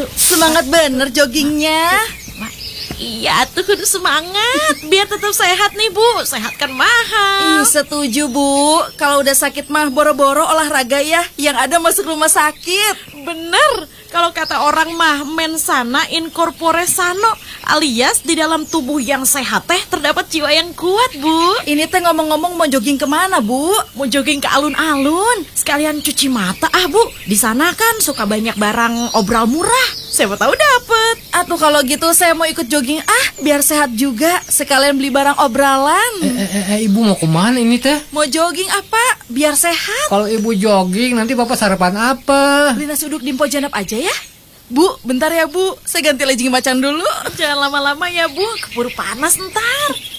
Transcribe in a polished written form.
tuh. Semangat bener joggingnya. Iya tuh, kudu semangat biar tetap sehat nih Bu. Sehat kan mahal. Setuju Bu. Kalau udah sakit mah boro-boro olahraga ya. Yang ada masuk rumah sakit. Bener. Kalau kata orang mah mens sana in corpore sano, alias di dalam tubuh yang sehat teh terdapat jiwa yang kuat Bu. Ini teh ngomong-ngomong mau jogging kemana Bu? Mau jogging ke alun-alun, sekalian cuci mata Bu. Di sana kan suka banyak barang obral murah. Siapa tahu dapet. Atuh kalau gitu saya mau ikut jogging biar sehat juga. Sekalian beli barang obralan. Ibu mau kemana ini teh? Mau jogging apa? Biar sehat. Kalau ibu jogging nanti bapak sarapan apa? Beli nasi uduk di Mpo Janap aja ya. Bu, bentar ya Bu. Saya ganti legging macan dulu. Jangan lama-lama ya Bu, keburu panas ntar.